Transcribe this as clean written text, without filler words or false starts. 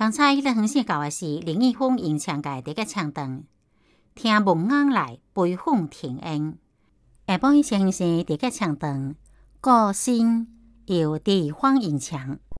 刚才迄个黄色狗也是林一峰演唱嘅第一个唱段，听梦魇来，悲愤停烟。下晡先生第一个唱段，个性由地方演唱。